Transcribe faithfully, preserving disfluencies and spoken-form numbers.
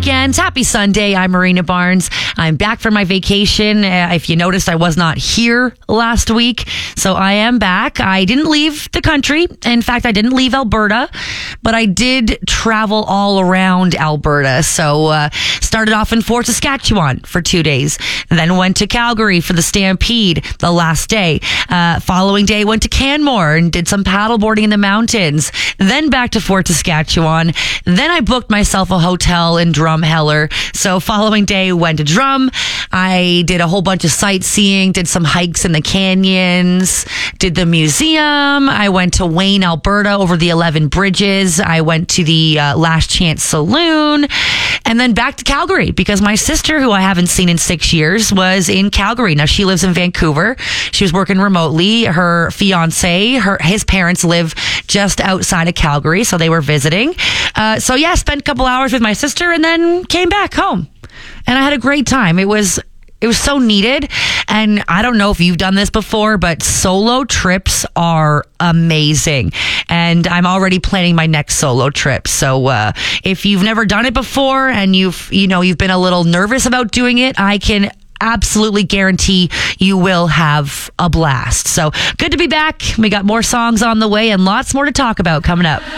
weekends. Happy Sunday. I'm Marina Barnes. I'm back from my vacation. Uh, if you noticed, I was not here last week, so I am back. I didn't leave the country. In fact, I didn't leave Alberta, but I did travel all around Alberta. So uh, started off in Fort Saskatchewan for two days, then went to Calgary for the Stampede the last day. Uh, following day, went to Canmore and did some paddleboarding in the mountains. Then back to Fort Saskatchewan. Then I booked myself a hotel in Drumheller. So following day, went to Drum. I did a whole bunch of sightseeing, did some hikes in the canyons, did the museum. I went to Wayne, Alberta over the eleven bridges. I went to the uh, Last Chance Saloon and then back to Calgary because my sister, who I haven't seen in six years, was in Calgary. Now she lives in Vancouver. She was working remotely. Her fiance, her his parents live just outside of Calgary, so they were visiting. Uh, so yeah, spent a couple hours with my sister and then came back home. And I had a great time. It was it was so needed. And I don't know if you've done this before, but solo trips are amazing. And I'm already planning my next solo trip. So uh, if you've never done it before and you've you know you've been a little nervous about doing it, I can absolutely guarantee you will have a blast. So good to be back. We got more songs on the way and lots more to talk about coming up.